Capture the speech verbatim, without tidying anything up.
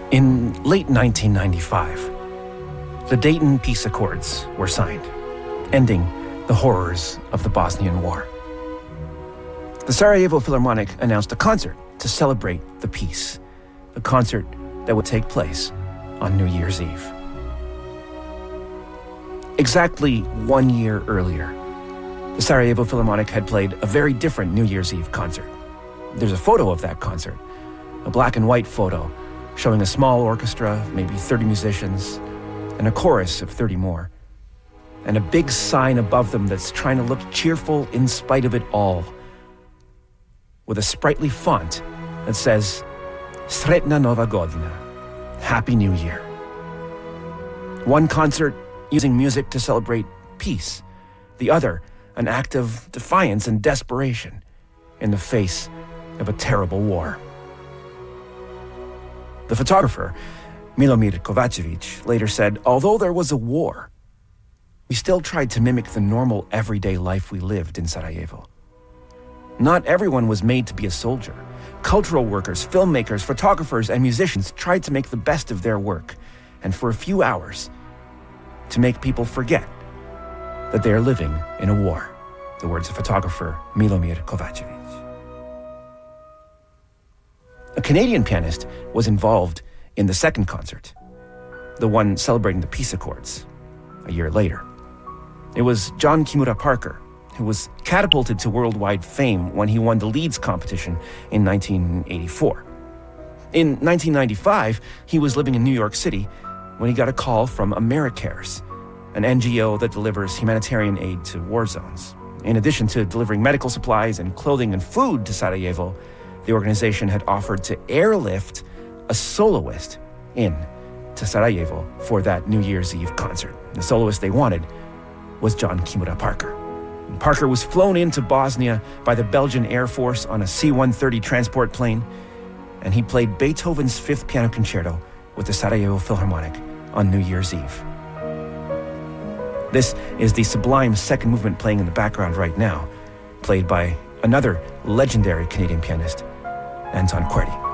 In late nineteen ninety-five, the Dayton Peace Accords were signed, ending the horrors of the Bosnian War. The Sarajevo Philharmonic announced a concert to celebrate the peace, a concert that would take place on New Year's Eve. Exactly one year earlier, the Sarajevo Philharmonic had played a very different New Year's Eve concert. There's a photo of that concert, a black and white photo showing a small orchestra of maybe thirty musicians and a chorus of thirty more, and a big sign above them that's trying to look cheerful in spite of it all, with a sprightly font that says, Sretna Nova Godina, Happy New Year. One concert using music to celebrate peace, the other an act of defiance and desperation in the face of a terrible war. The photographer, Milomir Kovacevic, later said, although there was a war, we still tried to mimic the normal everyday life we lived in Sarajevo. Not everyone was made to be a soldier. Cultural workers, filmmakers, photographers, and musicians tried to make the best of their work, and for a few hours, to make people forget that they are living in a war. The words of photographer Milomir Kovacevic. A Canadian pianist was involved in the second concert, the one celebrating the peace accords, a year later. It was John Kimura Parker, who was catapulted to worldwide fame when he won the Leeds competition in nineteen eighty-four. In nineteen ninety-five, he was living in New York City when he got a call from AmeriCares, an N G O that delivers humanitarian aid to war zones. In addition to delivering medical supplies and clothing and food to Sarajevo, the organization had offered to airlift a soloist in to Sarajevo for that New Year's Eve concert. The soloist they wanted was John Kimura Parker. Parker was flown into Bosnia by the Belgian Air Force on a C one thirty transport plane, and he played Beethoven's Fifth Piano Concerto with the Sarajevo Philharmonic on New Year's Eve. This is the sublime second movement playing in the background right now, played by another legendary Canadian pianist, Anton Coerdy.